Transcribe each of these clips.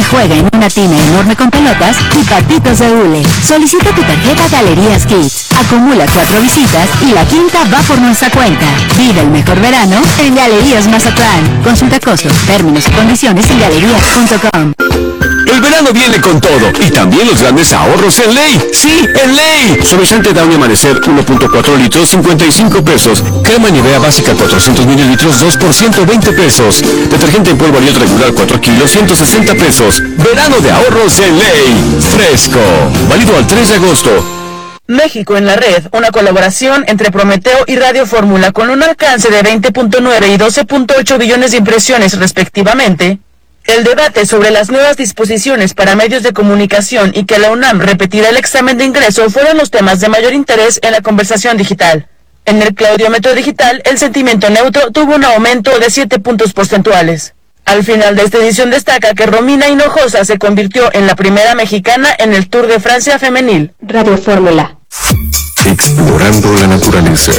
juega en una tina enorme con pelotas y patitos de hule. Solicita tu tarjeta Galerías Kids. Acumula 4 visitas y la quinta va por nuestra cuenta. Vive el mejor verano en Galerías Mazatlán. Consulta costos, términos y condiciones en galerías.com. El verano viene con todo y también los grandes ahorros en Ley. ¡Sí, en Ley! Suavizante Downy Amanecer 1.4 litros, 55 pesos. Crema Nivea básica 400 mililitros, 2 por 120 pesos. Detergente en polvo Ariel regular 4 kilos, 160 pesos. Verano de ahorros en Ley. Fresco. Válido al 3 de agosto. México en la red, una colaboración entre Prometeo y Radio Fórmula con un alcance de 20.9 y 12.8 billones de impresiones respectivamente. El debate sobre las nuevas disposiciones para medios de comunicación y que la UNAM repetirá el examen de ingreso fueron los temas de mayor interés en la conversación digital. En el claudiómetro digital, el sentimiento neutro tuvo un aumento de 7 puntos porcentuales. Al final de esta edición destaca que Romina Hinojosa se convirtió en la primera mexicana en el Tour de Francia femenil. Radio Fórmula. Explorando la naturaleza.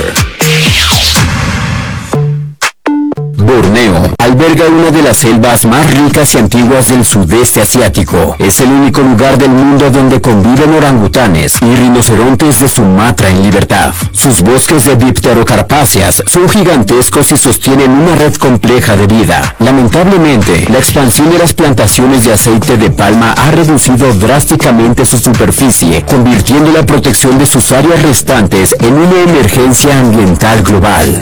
Borneo alberga una de las selvas más ricas y antiguas del sudeste asiático. Es el único lugar del mundo donde conviven orangutanes y rinocerontes de Sumatra en libertad. Sus bosques de dipterocarpáceas son gigantescos y sostienen una red compleja de vida. Lamentablemente, la expansión de las plantaciones de aceite de palma ha reducido drásticamente su superficie, convirtiendo la protección de sus áreas restantes en una emergencia ambiental global.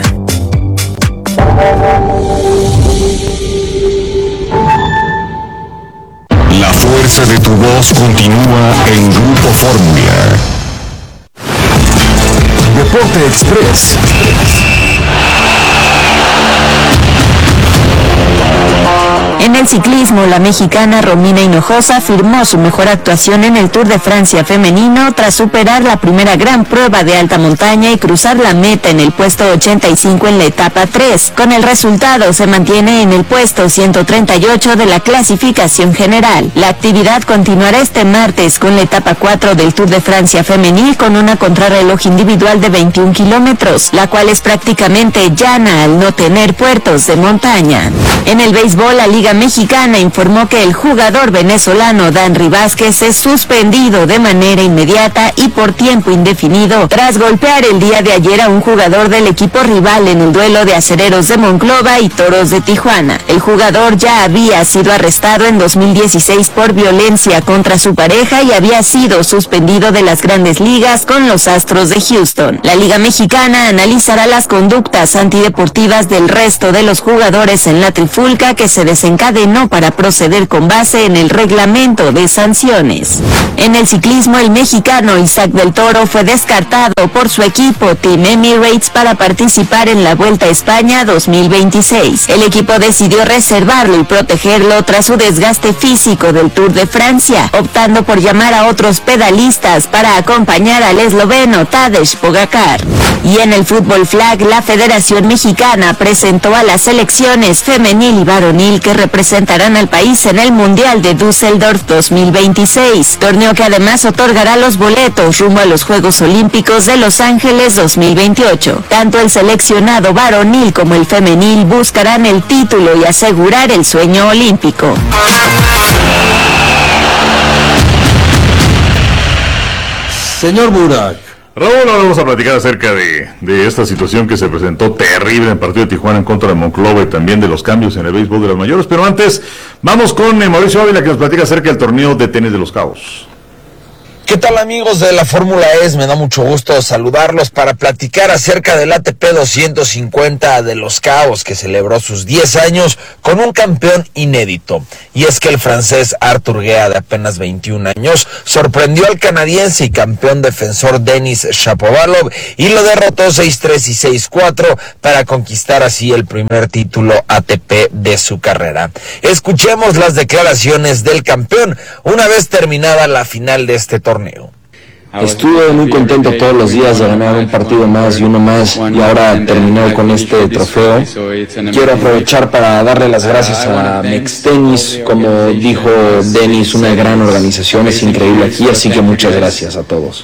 La fuerza de tu voz continúa en Grupo Fórmula. Deporte Express. En el ciclismo, la mexicana Romina Hinojosa firmó su mejor actuación en el Tour de Francia femenino tras superar la primera gran prueba de alta montaña y cruzar la meta en el puesto 85 en la etapa 3. Con el resultado se mantiene en el puesto 138 de la clasificación general. La actividad continuará este martes con la etapa 4 del Tour de Francia femenil con una contrarreloj individual de 21 kilómetros, la cual es prácticamente llana al no tener puertos de montaña. En el béisbol, la Liga Mexicana informó que el jugador venezolano Danry Vázquez es suspendido de manera inmediata y por tiempo indefinido tras golpear el día de ayer a un jugador del equipo rival en el duelo de Acereros de Monclova y Toros de Tijuana. El jugador ya había sido arrestado en 2016 por violencia contra su pareja y había sido suspendido de las Grandes Ligas con los Astros de Houston. La Liga Mexicana analizará las conductas antideportivas del resto de los jugadores en la trifulca que se desencadenó para proceder con base en el reglamento de sanciones. En el ciclismo, el mexicano Isaac del Toro fue descartado por su equipo Team Emirates para participar en la Vuelta a España 2026. El equipo decidió reservarlo y protegerlo tras su desgaste físico del Tour de Francia, optando por llamar a otros pedalistas para acompañar al esloveno Tadej Pogačar. Y en el fútbol flag, la Federación Mexicana presentó a las selecciones femenil y varonil que representarán al país en el Mundial de Düsseldorf 2026, torneo que además otorgará los boletos rumbo a los Juegos Olímpicos de Los Ángeles 2028. Tanto el seleccionado varonil como el femenil buscarán el título y asegurar el sueño olímpico. Señor Burak. Raúl, ahora vamos a platicar acerca de esta situación que se presentó terrible en el partido de Tijuana en contra de Monclova y también de los cambios en el béisbol de las mayores. Pero antes, vamos con Mauricio Ávila, que nos platica acerca del torneo de tenis de Los Cabos. ¿Qué tal, amigos de la Fórmula E? Me da mucho gusto saludarlos para platicar acerca del ATP 250 de Los Cabos, que celebró sus 10 años con un campeón inédito. Y es que el francés Arthur Guéa, de apenas 21 años, sorprendió al canadiense y campeón defensor Denis Shapovalov y lo derrotó 6-3 y 6-4 para conquistar así el primer título ATP de su carrera. Escuchemos las declaraciones del campeón una vez terminada la final de este torneo. Estuve muy contento todos los días de ganar un partido más y uno más y ahora terminar con este trofeo. Quiero aprovechar para darle las gracias a Mex Tenis, como dijo Denis, una gran organización, es increíble aquí, así que muchas gracias a todos.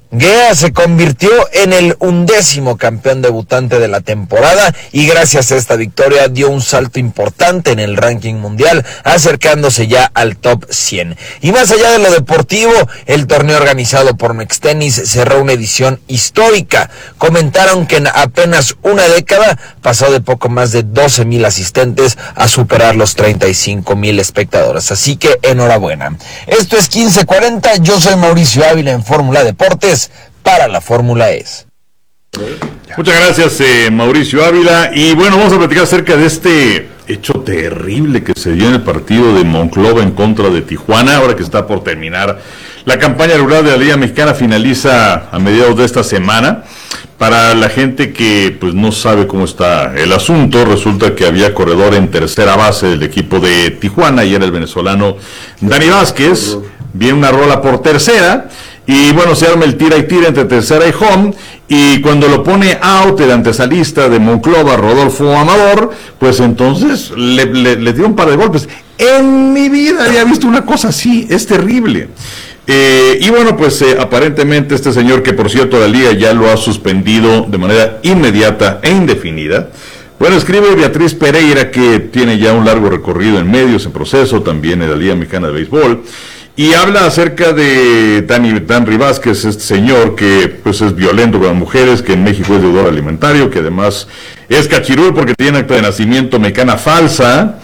Guea se convirtió en el 11º campeón debutante de la temporada y gracias a esta victoria dio un salto importante en el ranking mundial, acercándose ya al top 100. Y más allá de lo deportivo, el torneo organizado por Mextenis cerró una edición histórica. Comentaron que en apenas una década pasó de poco más de 12,000 asistentes a superar los 35,000 espectadores. Así que enhorabuena. Esto es 1540, yo soy Mauricio Ávila en Fórmula Deportes para la Fórmula ES. Muchas gracias, Mauricio Ávila. Y bueno, vamos a platicar acerca de este hecho terrible que se dio en el partido de Monclova en contra de Tijuana, ahora que está por terminar. La campaña regular de la Liga Mexicana finaliza a mediados de esta semana. Para la gente que pues no sabe cómo está el asunto, resulta que había corredor en tercera base del equipo de Tijuana y era el venezolano Dani Vázquez. Viene una rola por tercera. Y bueno, se arma el tira y tira entre tercera y home, y cuando lo pone out el antesalista de Monclova, Rodolfo Amador, pues entonces le dio un par de golpes. En mi vida había visto una cosa así, es terrible. Y bueno, pues aparentemente este señor, que por cierto la liga ya lo ha suspendido de manera inmediata e indefinida. Bueno, escribe Beatriz Pereira, que tiene ya un largo recorrido en medios, en proceso, también en la Liga Mexicana de Béisbol. Y habla acerca de Dani Vázquez, este señor que pues es violento con las mujeres, que en México es deudor alimentario, que además es cachirul porque tiene acta de nacimiento mexicana falsa.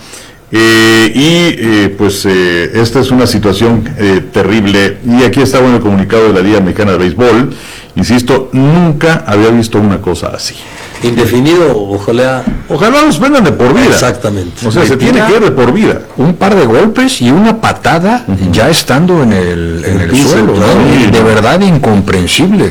Esta es una situación terrible. Y aquí está bueno el comunicado de la Liga Mexicana de Béisbol. Insisto, nunca había visto una cosa así. Indefinido, ojalá lo suspendan de por vida. Exactamente. O sea, se tiene que ir de por vida. Un par de golpes y una patada ya estando en el suelo, ¿no? Sí. De verdad incomprensible.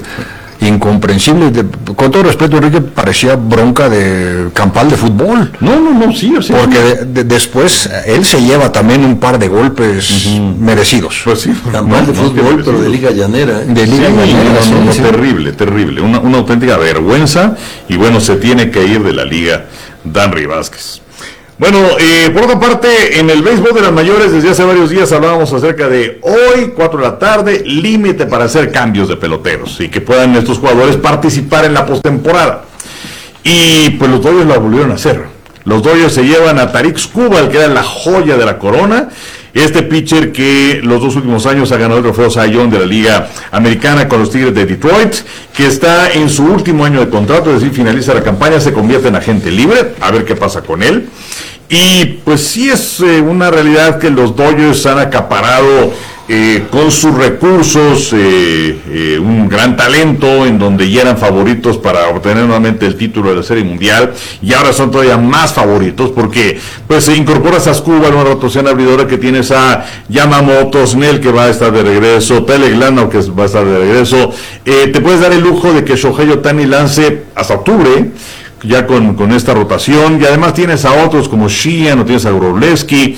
Con todo respeto, Enrique, parecía bronca de campal de fútbol. No, sí. Porque después él se lleva también un par de golpes merecidos. Pues sí. Campal de fútbol, pero de liga llanera. De liga llanera. Terrible. Una auténtica vergüenza. Y bueno, se tiene que ir de la liga Dani Vázquez. Bueno, por otra parte, en el béisbol de las mayores, desde hace varios días hablábamos acerca de hoy, 4 de la tarde, límite para hacer cambios de peloteros y que puedan estos jugadores participar en la postemporada. Y pues los Dodgers lo volvieron a hacer. Los Dodgers se llevan a Tarik Skubal, que era la joya de la corona. Este pitcher que los 2 últimos años ha ganado el trofeo Cy Young de la Liga Americana con los Tigres de Detroit, que está en su último año de contrato, es decir, finaliza la campaña, se convierte en agente libre, a ver qué pasa con él. Y pues sí es una realidad que los Dodgers han acaparado con sus recursos un gran talento, en donde ya eran favoritos para obtener nuevamente el título de la Serie Mundial, y ahora son todavía más favoritos porque pues se incorporas a Skubal, una rotación abridora que tienes a Yamamoto, Snell, que va a estar de regreso, Tyler Glasnow, que va a estar de regreso. Te puedes dar el lujo de que Shohei Ohtani lance hasta octubre ya con esta rotación, y además tienes a otros como Sheehan, o tienes a Wroblewski,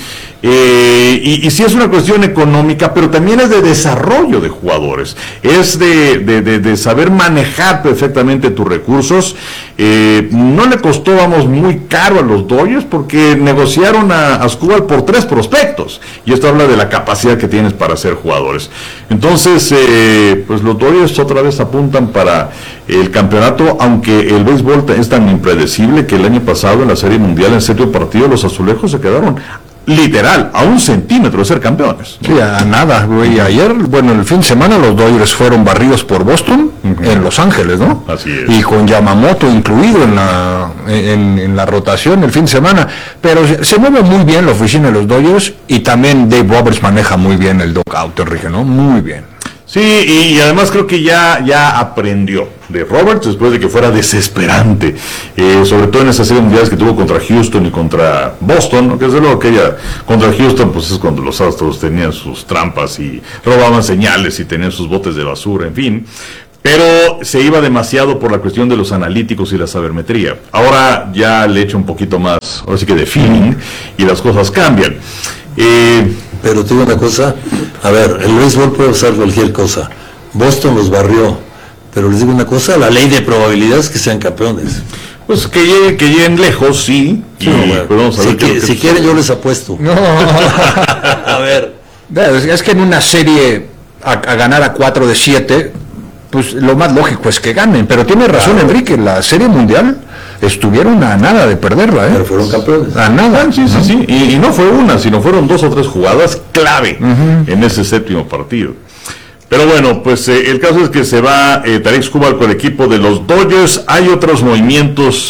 y sí es una cuestión económica, pero también es de desarrollo de jugadores, es de saber manejar perfectamente tus recursos. No le costó, muy caro a los Dodgers, porque negociaron a Skubal por 3 prospectos, y esto habla de la capacidad que tienes para ser jugadores. Entonces, pues los Dodgers otra vez apuntan para el campeonato, aunque el béisbol es tan impredecible que el año pasado en la Serie Mundial, en 7º partido, los azulejos se quedaron literal a 1 centímetro de ser campeones. Sí, a nada, güey. Ayer, el fin de semana los Dodgers fueron barridos por Boston, en Los Ángeles, ¿no? Así es. Y con Yamamoto incluido en la rotación el fin de semana. Pero se mueve muy bien la oficina de los Dodgers, y también Dave Roberts maneja muy bien el dugout, Enrique, ¿no? Muy bien. Sí, y además creo que ya aprendió de Roberts después de que fuera desesperante, sobre todo en esas series mundiales que tuvo contra Houston y contra Boston, ¿no? Que desde luego que ella contra Houston pues es cuando los Astros tenían sus trampas y robaban señales y tenían sus botes de basura, en fin, pero se iba demasiado por la cuestión de los analíticos y la sabermetría. Ahora ya le echa un poquito más, ahora sí que de feeling, y las cosas cambian. Pero te digo una cosa, a ver, el béisbol puede usar cualquier cosa. Boston los barrió, pero les digo una cosa, la ley de probabilidades es que sean campeones. Pues que lleguen lejos, sí. Pero vamos a ver si quieren yo les apuesto. No. A ver. Es que en una serie a ganar a 4 de 7, pues lo más lógico es que ganen, pero tiene razón Enrique, la Serie Mundial estuvieron a nada de perderla, pero fueron campeones. A nada. Sí. Y no fue una, sino fueron 2 o 3 jugadas clave en ese séptimo partido. Pero bueno, pues el caso es que se va Tarik Skubal con el equipo de los Dodgers. Hay otros movimientos,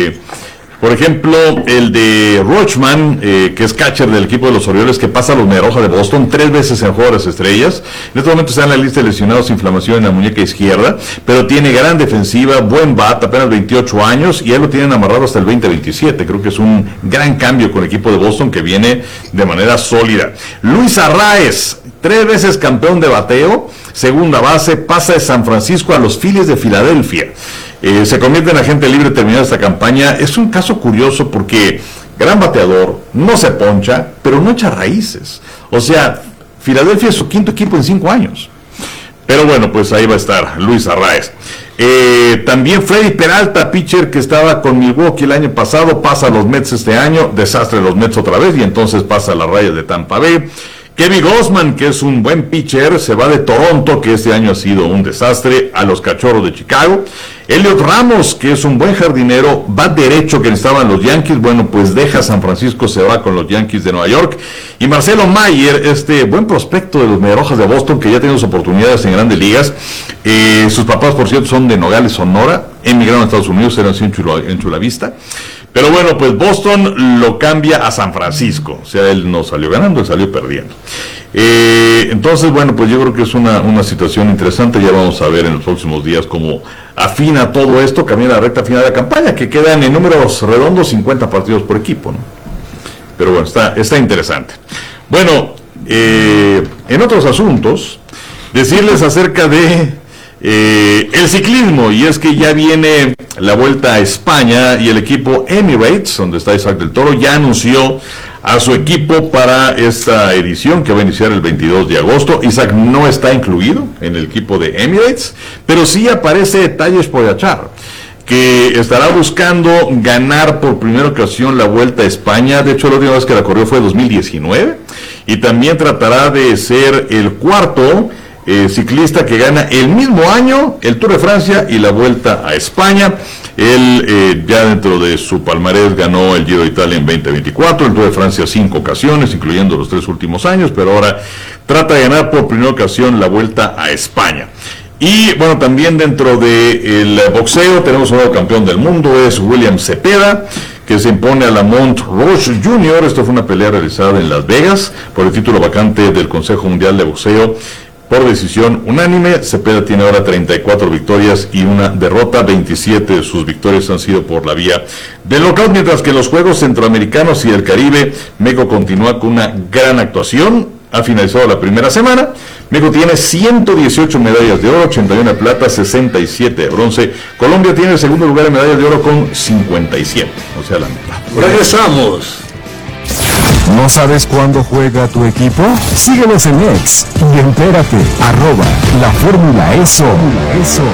por ejemplo, el de Rochman, que es catcher del equipo de los Orioles, que pasa a los Mediarrojas de Boston 3 veces en Juego de las Estrellas. En este momento está en la lista de lesionados, inflamación en la muñeca izquierda, pero tiene gran defensiva, buen bat, apenas 28 años, y él lo tienen amarrado hasta el 2027. Creo que es un gran cambio con el equipo de Boston que viene de manera sólida. Luis Arraez, 3 veces campeón de bateo, segunda base, pasa de San Francisco a los Phillies de Filadelfia. Se convierte en agente libre terminada esta campaña. Es un caso curioso porque gran bateador, no se poncha, pero no echa raíces. O sea, Filadelfia es su 5º equipo en 5 años. Pero bueno, pues ahí va a estar Luis Arraez. También Freddy Peralta, pitcher que estaba con Milwaukee el año pasado, pasa a los Mets este año, desastre de los Mets otra vez, y entonces pasa a las Rayas de Tampa Bay. Kevin Gausman, que es un buen pitcher, se va de Toronto, que este año ha sido un desastre, a los Cachorros de Chicago. Elliot Ramos, que es un buen jardinero, va derecho, que necesitaban los Yankees, bueno, pues deja San Francisco, se va con los Yankees de Nueva York. Y Marcelo Mayer, este buen prospecto de los Mediarrojas de Boston, que ya tiene sus oportunidades en grandes ligas. Sus papás, por cierto, son de Nogales, Sonora, emigraron a Estados Unidos, eran así en Chulavista. Pero bueno, pues Boston lo cambia a San Francisco. O sea, él no salió ganando, él salió perdiendo. Entonces, bueno, pues yo creo que es una situación interesante. Ya vamos a ver en los próximos días cómo afina todo esto, camina la recta final de la campaña, que quedan en números redondos 50 partidos por equipo, ¿no? Pero bueno, está interesante. Bueno, en otros asuntos, decirles acerca de el ciclismo, y es que ya viene la Vuelta a España y el equipo Emirates, donde está Isaac del Toro, ya anunció a su equipo para esta edición que va a iniciar el 22 de agosto. Isaac no está incluido en el equipo de Emirates, pero sí aparece Tadej Pogačar, que estará buscando ganar por primera ocasión la Vuelta a España. De hecho, la última vez que la corrió fue en 2019, y también tratará de ser el cuarto ciclista que gana el mismo año el Tour de Francia y la Vuelta a España. Él ya dentro de su palmarés ganó el Giro de Italia en 2024, el Tour de Francia 5 ocasiones, incluyendo los 3 últimos años, pero ahora trata de ganar por primera ocasión la Vuelta a España. Y bueno, también dentro del boxeo tenemos un nuevo campeón del mundo, es William Cepeda, que se impone a Lamont Roche Jr. Esto fue una pelea realizada en Las Vegas por el título vacante del Consejo Mundial de Boxeo. Por decisión unánime, Cepeda tiene ahora 34 victorias y una derrota. 27 de sus victorias han sido por la vía del knockout, mientras que en los Juegos Centroamericanos y del Caribe, México continúa con una gran actuación. Ha finalizado la primera semana. México tiene 118 medallas de oro, 81 de plata, 67 de bronce. Colombia tiene el segundo lugar en medallas de oro con 57, o sea, la mitad. Regresamos. ¿No sabes cuándo juega tu equipo? Síguenos en X y entérate. @La Fórmula Eso.